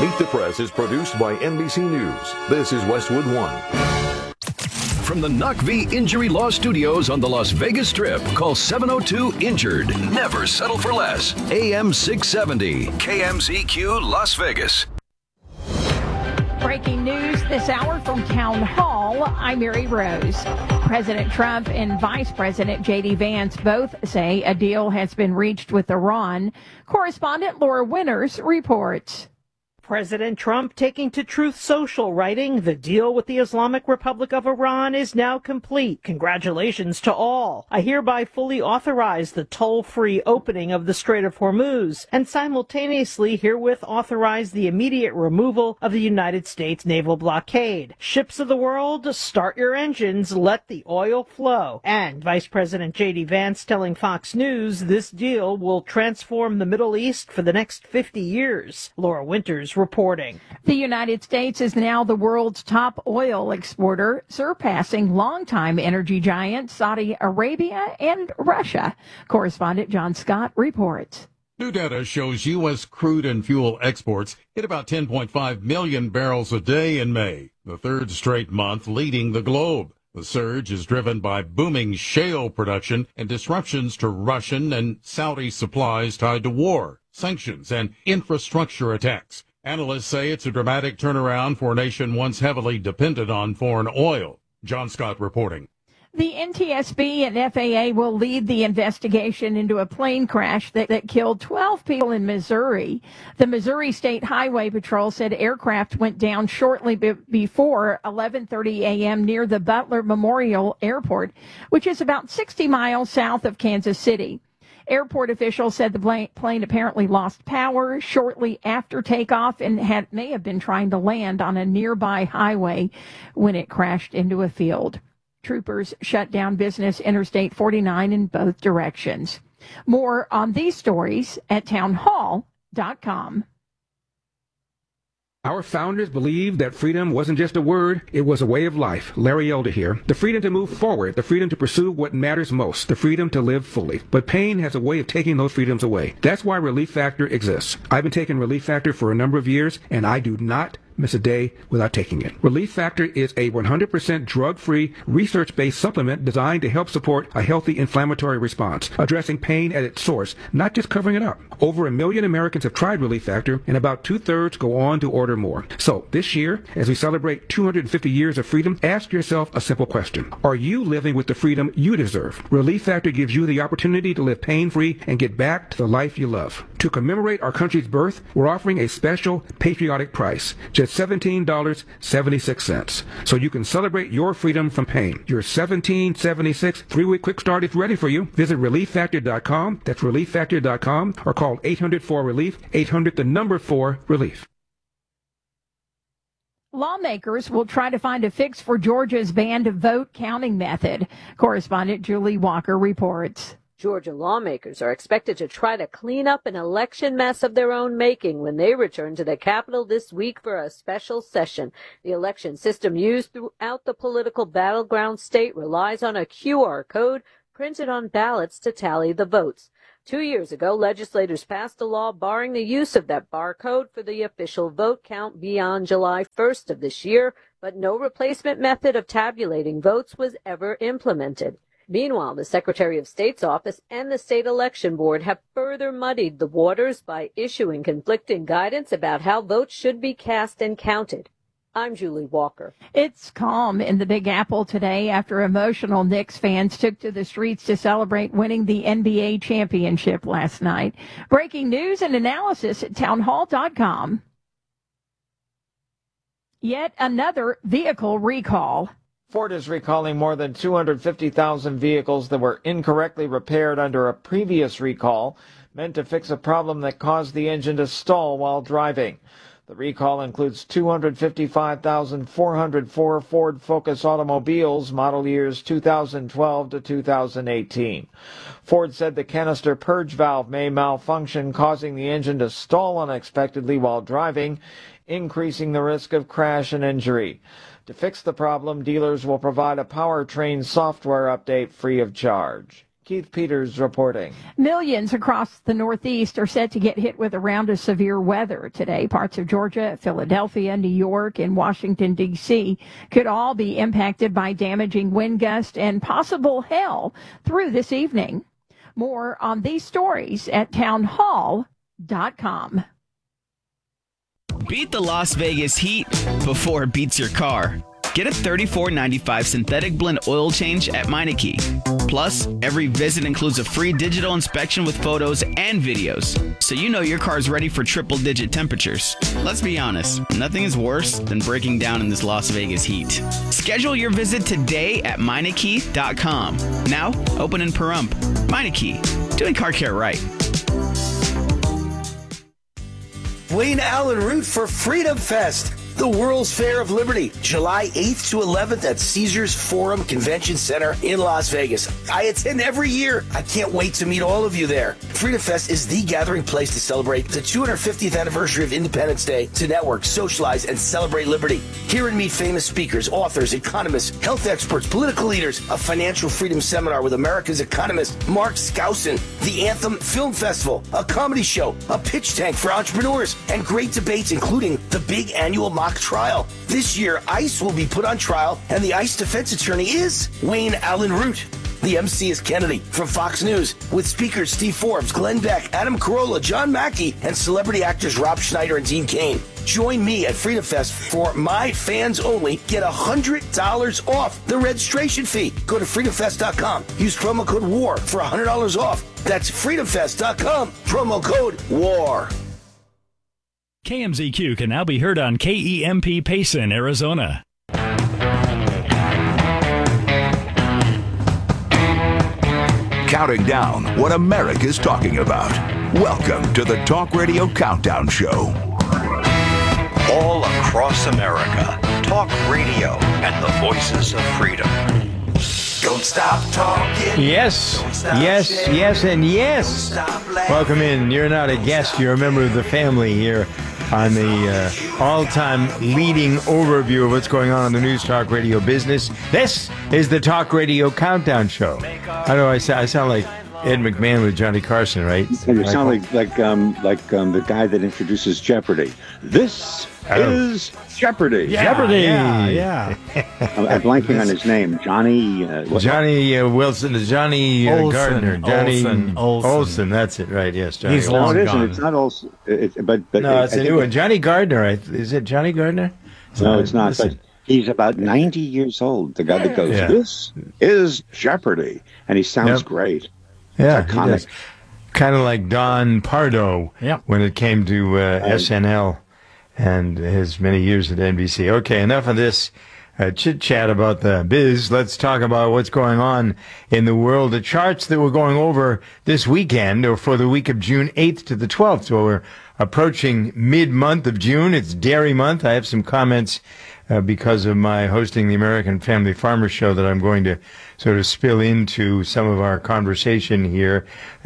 Meet the Press is produced by NBC News. This is Westwood One. From the Knock V Injury Law Studios on the Las Vegas Strip, call 702-INJURED. Never settle for less. AM 670, KMZQ Las Vegas. Breaking news this hour from Town Hall. I'm Mary Rose. President Trump and Vice President J.D. Vance both say a deal has been reached with Iran. Correspondent Laura Winters reports. President Trump taking to Truth Social, writing, "The deal with the Islamic Republic of Iran is now complete. Congratulations to all. I hereby fully authorize the toll-free opening of the Strait of Hormuz and simultaneously herewith authorize the immediate removal of the United States naval blockade. Ships of the world, start your engines, let the oil flow." And Vice President J.D. Vance telling Fox News this deal will transform the Middle East for the next 50 years. Laura Winters reporting. The United States is now the world's top oil exporter, surpassing longtime energy giants Saudi Arabia and Russia. Correspondent John Scott reports. New data shows U.S. crude and fuel exports hit about 10.5 million barrels a day in May, the third straight month leading the globe. The surge is driven by booming shale production and disruptions to Russian and Saudi supplies tied to war, sanctions, and infrastructure attacks. Analysts say it's a dramatic turnaround for a nation once heavily dependent on foreign oil. John Scott reporting. The NTSB and FAA will lead the investigation into a plane crash that killed 12 people in Missouri. The Missouri State Highway Patrol said aircraft went down shortly before 11:30 a.m. near the Butler Memorial Airport, which is about 60 miles south of Kansas City. Airport officials said the plane apparently lost power shortly after takeoff and may have been trying to land on a nearby highway when it crashed into a field. Troopers shut down business Interstate 49 in both directions. More on these stories at townhall.com. Our founders believed that freedom wasn't just a word, it was a way of life. Larry Elder here. The freedom to move forward, the freedom to pursue what matters most, the freedom to live fully. But pain has a way of taking those freedoms away. That's why Relief Factor exists. I've been taking Relief Factor for a number of years, and I do not miss a day without taking it. Relief Factor is a 100% drug-free, research-based supplement designed to help support a healthy inflammatory response, addressing pain at its source, not just covering it up. Over 1 million Americans have tried Relief Factor, and about 2/3 go on to order more. So, this year, as we celebrate 250 years of freedom, ask yourself a simple question. Are you living with the freedom you deserve? Relief Factor gives you the opportunity to live pain-free and get back to the life you love. To commemorate our country's birth, we're offering a special patriotic price, just $17.76, so you can celebrate your freedom from pain. Your $17.76 3-week quick start is ready for you. Visit ReliefFactor.com, that's ReliefFactor.com, or call 800-4-RELIEF, 800-4-RELIEF. Lawmakers will try to find a fix for Georgia's banned vote counting method. Correspondent Julie Walker reports. Georgia lawmakers are expected to try to clean up an election mess of their own making when they return to the Capitol this week for a special session. The election system used throughout the political battleground state relies on a QR code printed on ballots to tally the votes. 2 years ago, legislators passed a law barring the use of that barcode for the official vote count beyond July 1st of this year, but no replacement method of tabulating votes was ever implemented. Meanwhile, the Secretary of State's office and the State Election Board have further muddied the waters by issuing conflicting guidance about how votes should be cast and counted. I'm Julie Walker. It's calm in the Big Apple today after emotional Knicks fans took to the streets to celebrate winning the NBA championship last night. Breaking news and analysis at townhall.com. Yet another vehicle recall. Ford is recalling more than 250,000 vehicles that were incorrectly repaired under a previous recall, meant to fix a problem that caused the engine to stall while driving. The recall includes 255,404 Ford Focus automobiles, model years 2012 to 2018. Ford said the canister purge valve may malfunction, causing the engine to stall unexpectedly while driving, increasing the risk of crash and injury. To fix the problem, dealers will provide a powertrain software update free of charge. Keith Peters reporting. Millions across the Northeast are set to get hit with a round of severe weather today. Parts of Georgia, Philadelphia, New York, and Washington, D.C. could all be impacted by damaging wind gusts and possible hail through this evening. More on these stories at townhall.com. Beat the Las Vegas heat before it beats your car. Get a $34.95 synthetic blend oil change at Meineke. Plus, every visit includes a free digital inspection with photos and videos, so you know your car's ready for triple-digit temperatures. Let's be honest, nothing is worse than breaking down in this Las Vegas heat. Schedule your visit today at Meineke.com. Now, open in Pahrump. Meineke, doing car care right. Wayne Allen Root for Freedom Fest, the World's Fair of Liberty, July 8th to 11th at Caesars Forum Convention Center in Las Vegas. I attend every year. I can't wait to meet all of you there. Freedom Fest is the gathering place to celebrate the 250th anniversary of Independence Day, to network, socialize, and celebrate liberty. Hear and meet famous speakers, authors, economists, health experts, political leaders, a financial freedom seminar with America's economist Mark Skousen, the Anthem Film Festival, a comedy show, a pitch tank for entrepreneurs, and great debates including the big annual mock trial. This year, ICE will be put on trial, and the ICE defense attorney is Wayne Allen Root. The MC is Kennedy from Fox News, with speakers Steve Forbes, Glenn Beck, Adam Carolla, John Mackey, and celebrity actors Rob Schneider and Dean Cain. Join me at Freedom Fest for My Fans Only. Get $100 off the registration fee. Go to freedomfest.com. Use promo code WAR for $100 off. That's freedomfest.com. Promo code WAR. KMZQ can now be heard on KEMP Payson, Arizona. Counting down what America's talking about. Welcome to the Talk Radio Countdown Show. All across America, talk radio and the voices of freedom. Don't stop talking. Yes, yes, and yes. Welcome in. You're not a guest. You're a member of the family here on the all-time leading overview of what's going on in the News Talk Radio business. This is the Talk Radio Countdown Show. How do I sound like Ed McMahon with Johnny Carson, right? You sound like the guy that introduces Jeopardy. This is Jeopardy. Yeah, Jeopardy. Yeah. I'm blanking on his name. Johnny Wilson. Johnny Olsen. Gardner. Johnny Olsen. That's it, right? Yes, Johnny. He's long it gone. It's not Olsen. But no, it's a new one. Johnny Gardner. Is it Johnny Gardner? No, it's not. But he's about 90 years old. The guy that goes, "This is Jeopardy," and he sounds great. Yeah, kind of like Don Pardo when it came to SNL and his many years at NBC. Okay, enough of this chit-chat about the biz. Let's talk about what's going on in the world. The charts that we're going over this weekend or for the week of June 8th to the 12th. So we're approaching mid-month of June. It's Dairy Month. I have some comments because of my hosting the American Family Farmer Show that I'm going to sort of spill into some of our conversation here.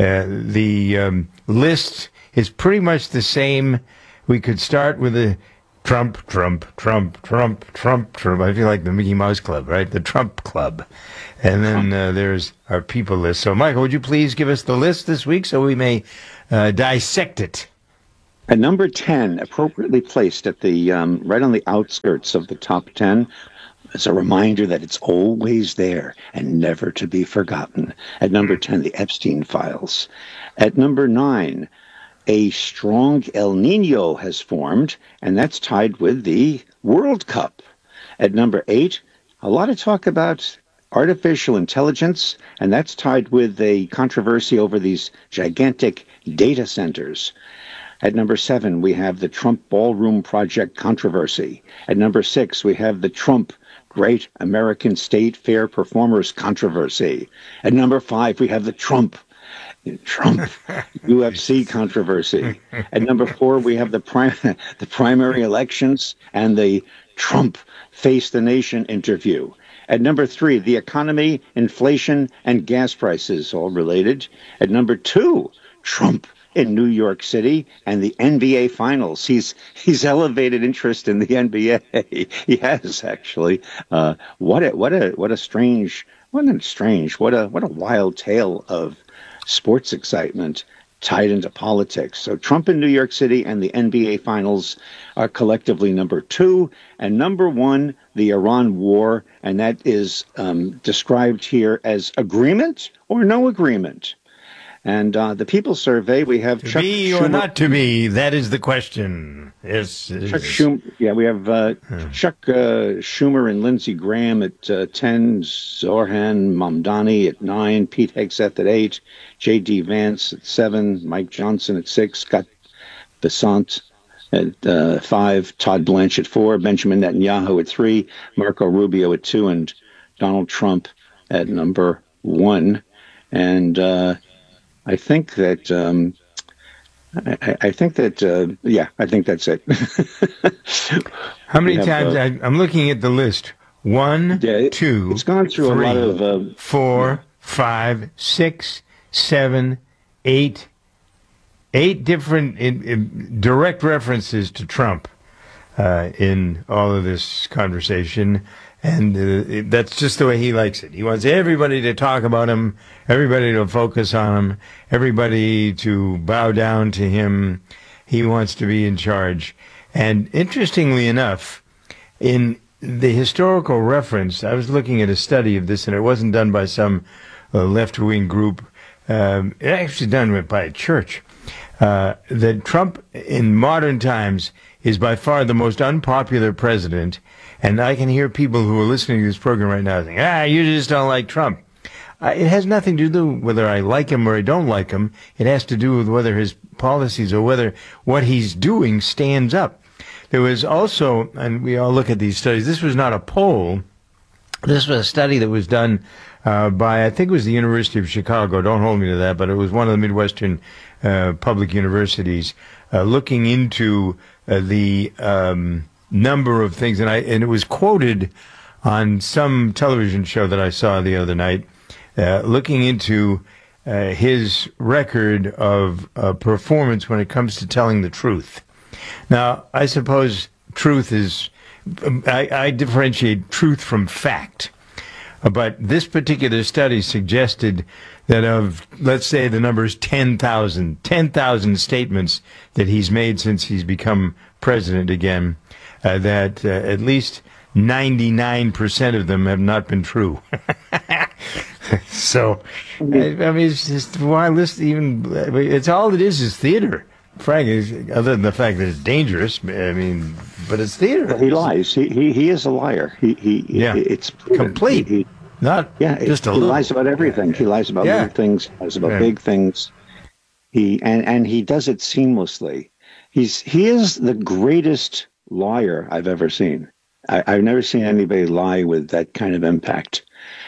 The list is pretty much the same. We could start with a Trump. I feel like the Mickey Mouse Club, right? The Trump Club. And then there's our people list. So, Michael, would you please give us the list this week so we may dissect it? At number 10, appropriately placed at the right on the outskirts of the top 10, as a reminder that it's always there and never to be forgotten. At number 10, the Epstein Files. At number 9, a strong El Nino has formed, and that's tied with the World Cup. At number 8, a lot of talk about artificial intelligence, and that's tied with a controversy over these gigantic data centers. At number 7, we have the Trump Ballroom Project controversy. At number 6, we have the Trump Great American State Fair Performers controversy. At number 5, we have the Trump UFC controversy. At number 4, we have the primary elections and the Trump Face the Nation interview. At number 3, the economy, inflation, and gas prices, all related. At number 2, Trump in New York City and the NBA Finals. He's elevated interest in the NBA. He has actually. What a strange wasn't it strange? What a wild tale of sports excitement tied into politics. So Trump in New York City and the NBA Finals are collectively number 2, and number 1, the Iran war, and that is described here as agreement or no agreement. And the People's Survey, we have to Chuck be Schumer, or not to be, that is the question. Yes, Chuck Schumer. Yeah, we have Chuck Schumer and Lindsey Graham at 10, Zoran Mamdani at 9, Pete Hegseth at 8, J.D. Vance at 7, Mike Johnson at 6, Scott Bessent at 5, Todd Blanche at 4, Benjamin Netanyahu at 3, Marco Rubio at 2, and Donald Trump at number 1. And I think that I think that's it. How many times? I'm looking at the list. 1, 2. It's gone through 3, a lot of 4, 5, 6, 7, 8. 8 different direct references to Trump in all of this conversation. And that's just the way he likes it. He wants everybody to talk about him, everybody to focus on him, everybody to bow down to him. He wants to be in charge. And interestingly enough, in the historical reference, I was looking at a study of this, and it wasn't done by some left-wing group. It actually done by a church. That Trump in modern times is by far the most unpopular president. And I can hear people who are listening to this program right now saying, you just don't like Trump. It has nothing to do whether I like him or I don't like him. It has to do with whether his policies or whether what he's doing stands up. There was also, and we all look at these studies, this was not a poll. This was a study that was done by, I think it was the University of Chicago. Don't hold me to that, but it was one of the Midwestern public universities looking into the number of things, and it was quoted on some television show that I saw the other night, looking into his record of performance when it comes to telling the truth. Now, I suppose truth is, I differentiate truth from fact, but this particular study suggested that of, let's say the number is 10,000 statements that he's made since he's become president again, that at least 99% of them have not been true. So, I mean, it's just, why listen even, it's all it is theater, frankly, other than the fact that it's dangerous, I mean, but it's theater. He lies. He is a liar. It's complete. He lies about everything. He lies about little things, he lies about big things. And he does it seamlessly. He is the greatest liar I've ever seen. I've never seen anybody lie with that kind of impact.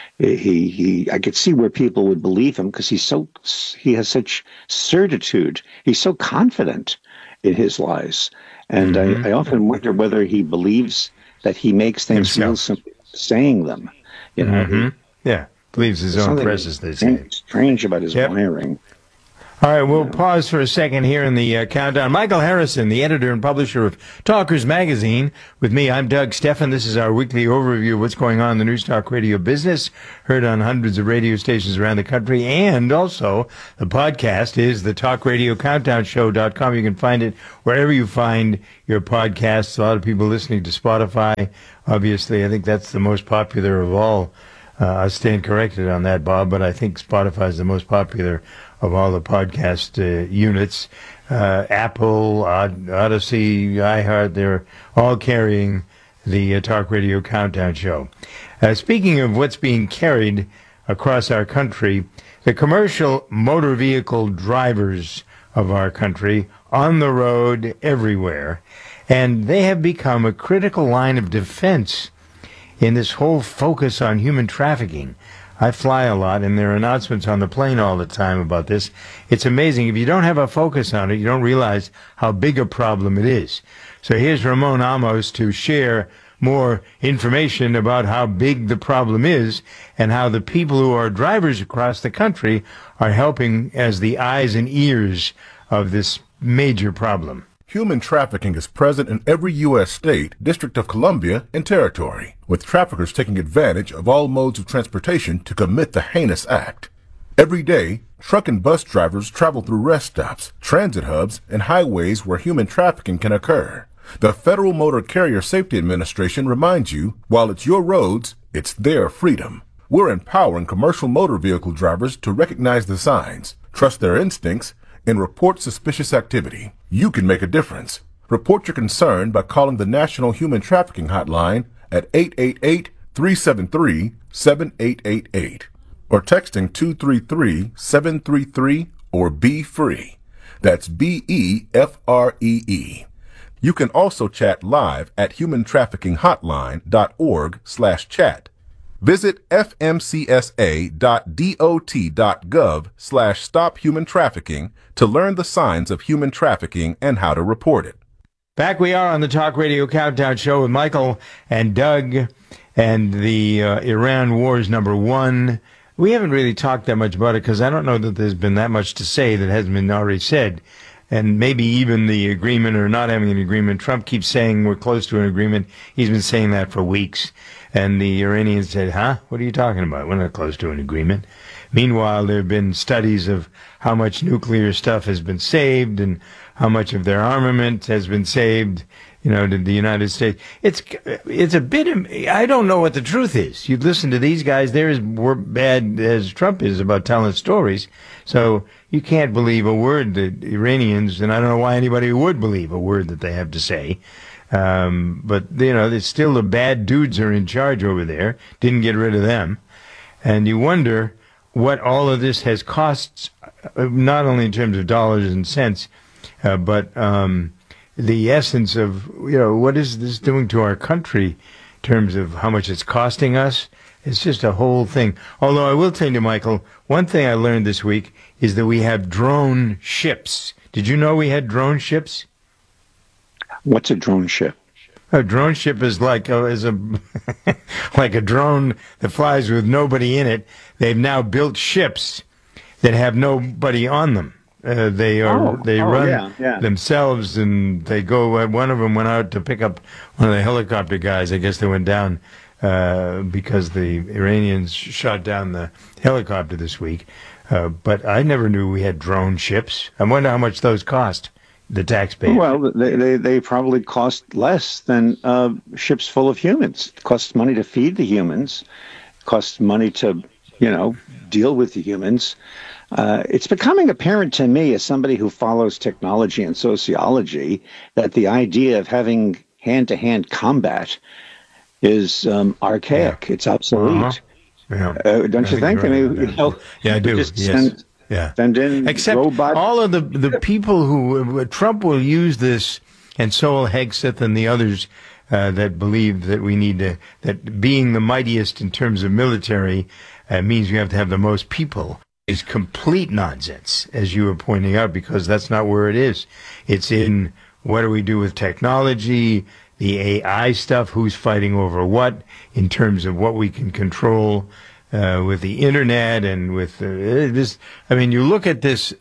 I could see where people would believe him because he has such certitude. He's so confident in his lies. And I often wonder whether he believes that he makes things real simple saying them. You know, believes his own press, as they say. Strange about his wiring. All right, we'll pause for a second here in the countdown. Michael Harrison, the editor and publisher of Talkers Magazine. With me, I'm Doug Stephan. This is our weekly overview of what's going on in the News Talk Radio business, heard on hundreds of radio stations around the country. And also, the podcast is the TalkRadioCountdownShow.com. You can find it wherever you find your podcasts. A lot of people listening to Spotify. Obviously, I think that's the most popular of all. I stand corrected on that, Bob, but I think Spotify is the most popular of all the podcast units. Apple, Odyssey, iHeart, they're all carrying the Talk Radio Countdown Show. Speaking of what's being carried across our country, the commercial motor vehicle drivers of our country on the road everywhere, and they have become a critical line of defense in this whole focus on human trafficking. I fly a lot, and there are announcements on the plane all the time about this. It's amazing. If you don't have a focus on it, you don't realize how big a problem it is. So here's Ramon Amos to share more information about how big the problem is and how the people who are drivers across the country are helping as the eyes and ears of this major problem. Human trafficking is present in every U.S. state, District of Columbia, and territory, with traffickers taking advantage of all modes of transportation to commit the heinous act. Every day, truck and bus drivers travel through rest stops, transit hubs, and highways where human trafficking can occur. The Federal Motor Carrier Safety Administration reminds you, while it's your roads, it's their freedom. We're empowering commercial motor vehicle drivers to recognize the signs, trust their instincts, and report suspicious activity. You can make a difference. Report your concern by calling the National Human Trafficking Hotline at 888-373-7888 or texting 233-733 or Be Free. That's BEFREE. You can also chat live at humantraffickinghotline.org/chat. Visit fmcsa.dot.gov/stophumantrafficking to learn the signs of human trafficking and how to report it. Back we are on the Talk Radio Countdown Show with Michael and Doug and the Iran War is number one. We haven't really talked that much about it because I don't know that there's been that much to say that hasn't been already said. And maybe even the agreement or not having an agreement. Trump keeps saying we're close to an agreement. He's been saying that for weeks. And the Iranians said, what are you talking about? We're not close to an agreement. Meanwhile, there have been studies of how much nuclear stuff has been saved and how much of their armament has been saved, to the United States. It's a bit, I don't know what the truth is. You listen to these guys, they're as bad as Trump is about telling stories. So you can't believe a word that Iranians, and I don't know why anybody would believe a word that they have to say. But, it's still the bad dudes are in charge over there. Didn't get rid of them. And you wonder what all of this has cost, not only in terms of dollars and cents, but the essence of, what is this doing to our country in terms of how much it's costing us. It's just a whole thing. Although I will tell you, Michael, one thing I learned this week is that we have drone ships. Did you know we had drone ships? What's a drone ship? A drone ship is like a like a drone that flies with nobody in it. They've now built ships that have nobody on them. They run themselves, and they go. One of them went out to pick up one of the helicopter guys. I guess they went down because the Iranians shot down the helicopter this week. But I never knew we had drone ships. I wonder how much those cost the taxpayer. Well, they probably cost less than ships full of humans. It costs money to feed the humans. It costs money to, deal with the humans. It's becoming apparent to me, as somebody who follows technology and sociology, that the idea of having hand-to-hand combat is archaic. Yeah. It's obsolete. Don't you think? I mean, I do. Yes. Send in except robots. All of the people who Trump will use this, and so will Hegseth and the others that believe that we need to, that being the mightiest in terms of military means you have to have the most people, is complete nonsense, as you were pointing out, because that's not where it is. It's in what do we do with technology, the AI stuff, who's fighting over what, in terms of what we can control with the internet and with this. I mean, you look at this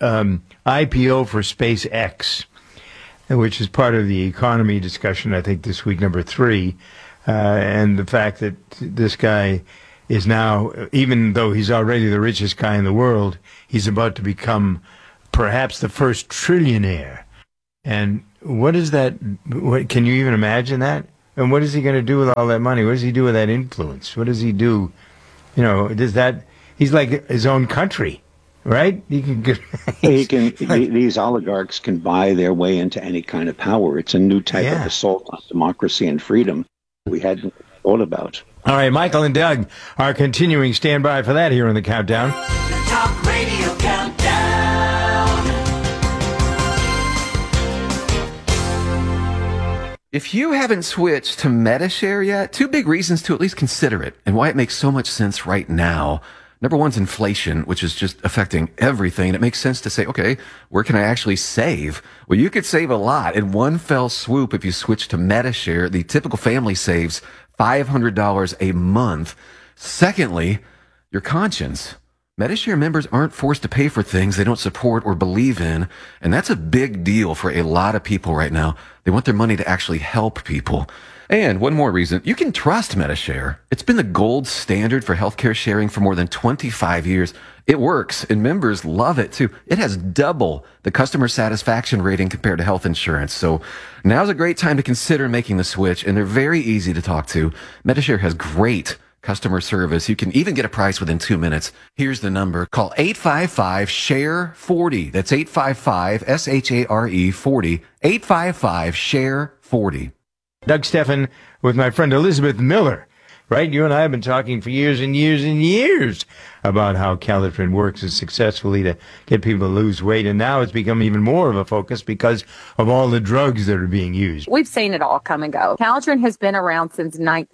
IPO for SpaceX, which is part of the economy discussion, I think, this week, number 3, and the fact that this guy is now, even though he's already the richest guy in the world, he's about to become perhaps the first trillionaire. And what is that? What, can you even imagine that? And what is he going to do with all that money? What does he do with that influence? What does he do? Does that? He's like his own country, right? He can get. These oligarchs can buy their way into any kind of power. It's a new type of assault on democracy and freedom we hadn't thought about. All right, Michael and Doug are continuing. Stand by for that here on the Countdown. Talk Radio Countdown. If you haven't switched to Medi-Share yet, 2 big reasons to at least consider it and why it makes so much sense right now. Number 1's inflation, which is just affecting everything. And it makes sense to say, okay, where can I actually save? Well, you could save a lot in one fell swoop if you switch to Medi-Share. The typical family saves $500 a month. Secondly, your conscience. Medi-Share members aren't forced to pay for things they don't support or believe in, and that's a big deal for a lot of people right now. They want their money to actually help people. And one more reason, you can trust Medi-Share. It's been the gold standard for healthcare sharing for more than 25 years. It works, and members love it too. It has double the customer satisfaction rating compared to health insurance. So now's a great time to consider making the switch, and they're very easy to talk to. Medi-Share has great customer service. You can even get a price within 2 minutes. Here's the number. Call 855-SHARE-40. That's 855-SHARE 40. 855-SHARE-40. Doug Steffen with my friend Elizabeth Miller. Right? You and I have been talking for years and years and years about how Calitrin works successfully to get people to lose weight. And now it's become even more of a focus because of all the drugs that are being used. We've seen it all come and go. Calitrin has been around since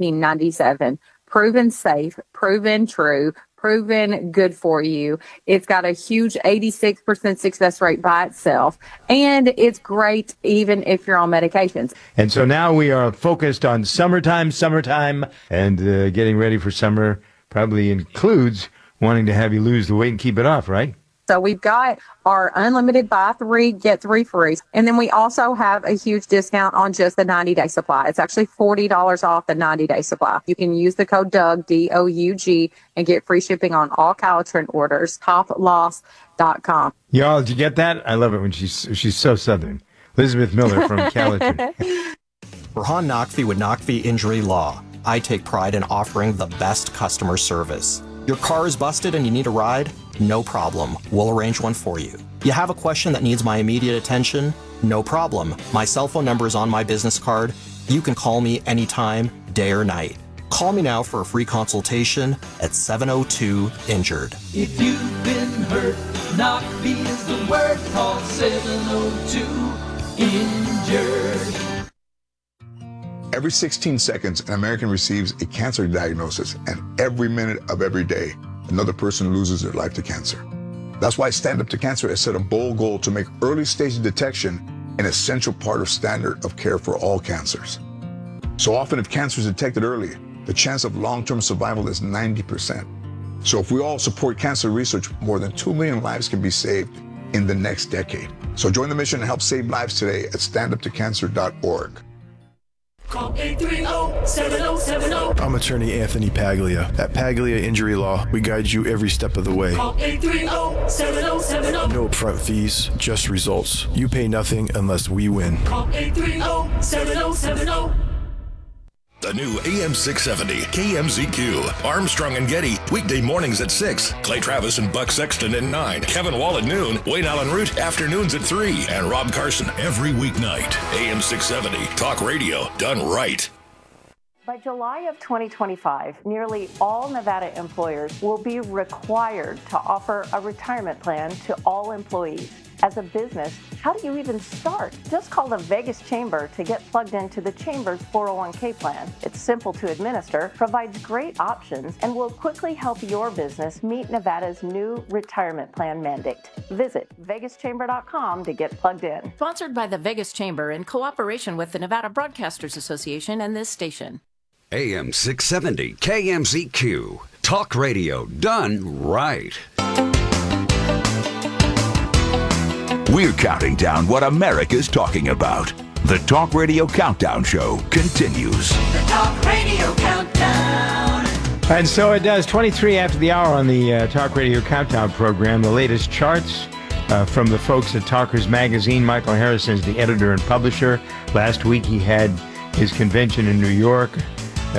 1997. Proven safe, proven true, proven good for you. It's got a huge 86% success rate by itself, and it's great even if you're on medications. And so now we are focused on summertime, and getting ready for summer probably includes wanting to have you lose the weight and keep it off, right? So we've got our unlimited buy 3, get 3 free. And then we also have a huge discount on just the 90-day supply. It's actually $40 off the 90-day supply. You can use the code DOUG, D-O-U-G, and get free shipping on all Calitrin orders, toploss.com. Y'all, did you get that? I love it when she's so Southern. Elizabeth Miller from Calitrin. Rahan Naqvi with Naqvi Injury Law. I take pride in offering the best customer service. Your car is busted and you need a ride? No problem. We'll arrange one for you. You have a question that needs my immediate attention? No problem. My cell phone number is on my business card. You can call me anytime, day or night. Call me now for a free consultation at 702-INJURED. If you've been hurt, Naqvi is the word. Call 702-INJURED. Every 16 seconds, an American receives a cancer diagnosis, and every minute of every day, another person loses their life to cancer. That's why Stand Up to Cancer has set a bold goal to make early stage detection an essential part of standard of care for all cancers. So often, if cancer is detected early, the chance of long-term survival is 90%. So if we all support cancer research, more than 2 million lives can be saved in the next decade. So join the mission and help save lives today at standuptocancer.org. Call 830-7070. I'm attorney Anthony Paglia. At Paglia Injury Law, we guide you every step of the way. Call 830-7070. No upfront fees, just results. You pay nothing unless we win. Call 830-7070. The new AM 670 KMZQ. Armstrong and Getty. Weekday mornings at 6. Clay Travis and Buck Sexton at 9. Kevin Wall at noon. Wayne Allen Root afternoons at 3. And Rob Carson every weeknight. AM 670. Talk radio done right. By July of 2025, nearly all Nevada employers will be required to offer a retirement plan to all employees. As a business, how do you even start? Just call the Vegas Chamber to get plugged into the Chamber's 401k plan. It's simple to administer, provides great options, and will quickly help your business meet Nevada's new retirement plan mandate. Visit vegaschamber.com to get plugged in. Sponsored by the Vegas Chamber in cooperation with the Nevada Broadcasters Association and this station. AM 670 KMZQ. Talk radio done right. We're counting down what America's talking about. The Talk Radio Countdown Show continues. The Talk Radio Countdown. And so it does. 23 after the hour on the Talk Radio Countdown program. The latest charts from the folks at Talkers Magazine. Michael Harrison is the editor and publisher. Last week he had his convention in New York.